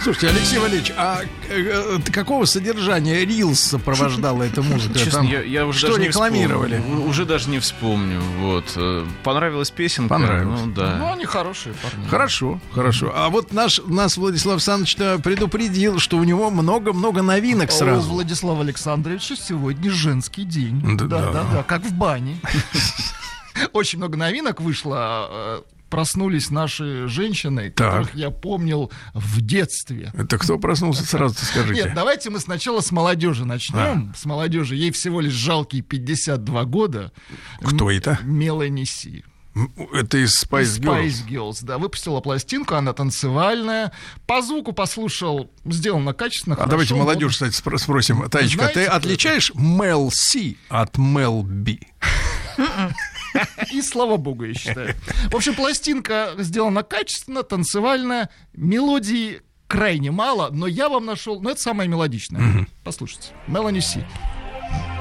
Слушайте, Алексей Валерьевич, а какого содержания Reels сопровождала эта музыка? Честно, Там я уже что даже не рекламировали? вспомню. Уже даже не вспомню. Вот. Понравилась песенка? Понравилась. Ну, да. Ну, они хорошие парни. Хорошо, хорошо. А вот нас Владислав Александрович предупредил, что у него много-много новинок У сразу. Владислава Александровича сегодня женский день. Да. Да, как в бане. Очень много новинок вышло. Проснулись наши женщины, которых я помнил в детстве. Это кто проснулся, сразу скажите. Нет, давайте мы сначала с молодежи начнем. С молодежи. Ей всего лишь жалкие 52 года. Кто это? Мелани Си. Это из Spice Girls, да, выпустила пластинку, она танцевальная. По звуку послушал, сделано качественно, хорошо. Давайте молодежь, кстати, спросим. Таечка, знаете, ты отличаешь Мел Си от Мел Би? И слава богу, я считаю. В общем, пластинка сделана качественно, танцевальная. Мелодии крайне мало, но я вам нашел... Ну, это самое мелодичное. Послушайте. Мелани Си.